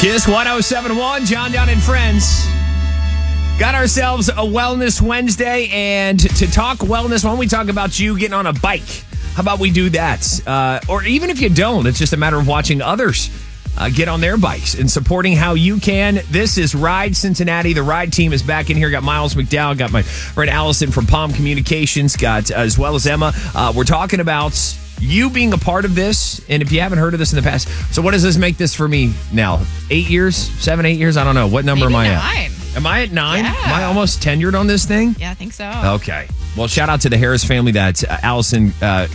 Kiss 107.1, John Down and Friends. Got ourselves a Wellness Wednesday, and to talk wellness, why don't we talk about you getting on a bike? How about we do that? Or even if you don't, it's just a matter of watching others get on their bikes and supporting how you can. This is Ride Cincinnati. The Ride team is back in here. Got Miles McDowell, got my friend Allison from Palm Communications, got as well as Emma. We're talking about you being a part of this, and if you haven't heard of this in the past, so what does this make this for me now? 8 years? 7, 8 years? I don't know. What number Maybe am I 9. at? Am I at 9? Yeah. Am I almost tenured on this thing? Yeah, I think so. Okay. Well, shout out to the Harris family that Allison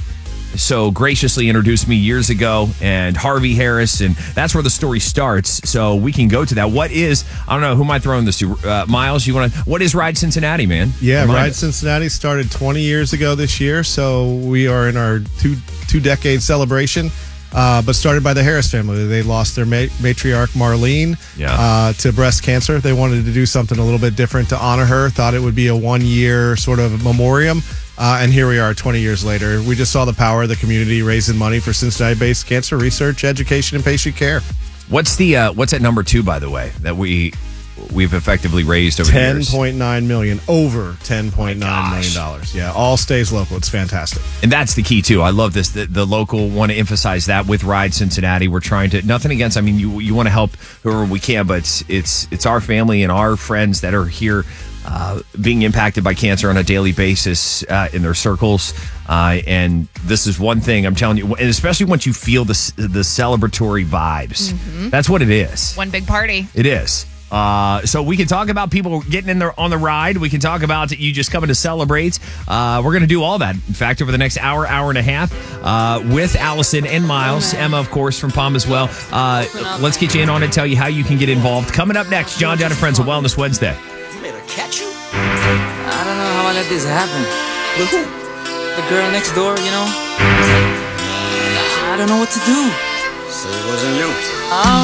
so graciously introduced me years ago, and Harvey Harris, and that's where the story starts. So we can go to that. What is, I don't know, who am I throwing this to? Miles, what is Ride Cincinnati, man? Yeah, Ride Cincinnati started 20 years ago this year, so we are in our two-decade celebration, but started by the Harris family. They lost their matriarch, Marlene, to breast cancer. They wanted to do something a little bit different to honor her, thought it would be a 1-year sort of memoriam. And here we are 20 years later. We just saw the power of the community raising money for Cincinnati-based cancer research, education, and patient care. What's at number 2, by the way, that we've effectively raised over the years? $10.9 million, over $10.9 million. Yeah, all stays local. It's fantastic. And that's the key, too. I love this. The local want to emphasize that with Ride Cincinnati. We're trying to, nothing against, I mean, you want to help whoever we can, but it's our family and our friends that are here being impacted by cancer on a daily basis in their circles. And this is one thing I'm telling you, and especially once you feel the celebratory vibes. Mm-hmm. That's what it is. One big party. It is. So we can talk about people getting in there on the ride. We can talk about you just coming to celebrate. We're going to do all that. In fact, over the next hour and a half with Allison and Miles. Emma, of course, from Palm as well. Let's get you in on it, tell you how you can get involved. Coming up next, John Down and Friends of Wellness Wednesday. Catch you? I don't know how I let this happen. With who? The girl next door, you know? I don't know what to do. So it wasn't you.